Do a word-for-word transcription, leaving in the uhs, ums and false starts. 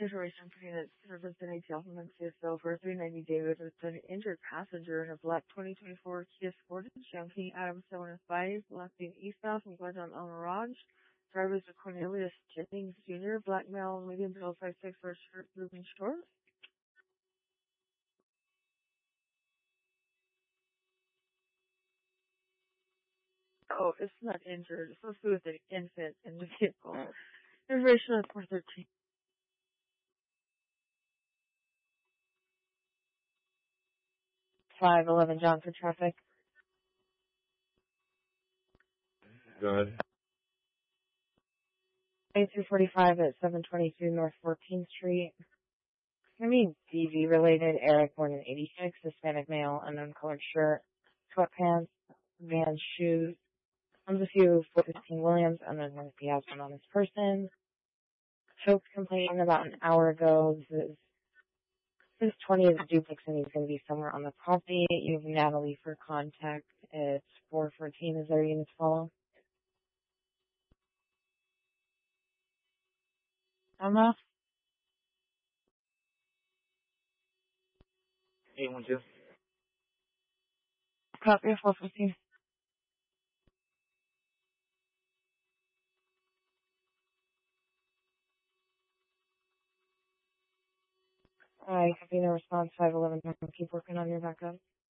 Situation between its service and A T L from M C S O for three ninety David with an injured passenger in a black twenty twenty-four Kia Sportage, Young King Adam seven oh five, left being eastbound from Glendon El Mirage. Drivers are Cornelius Jennings Junior, black male, medium build, five six, for shirt, moving short. Oh, it's not injured. It's supposed to be with an infant in the vehicle. Information on four thirteen. five eleven John for traffic. Go ahead. twenty-two forty-five at seven twenty-two North fourteenth Street. I mean, D V related. Eric, born in eighty-six, Hispanic male, unknown colored shirt, sweatpants, man's shoes. Owns a few four fifteen Williams, unknown if he has one on this person. Folks complained about an hour ago. This is, this is twenty is a duplex and he's going to be somewhere on the property. You have Natalie for contact. It's four fourteen. Is there a unit to follow? Emma? eight one two. Copy of four fifteen. I copy no response. five eleven. Keep working on your backup.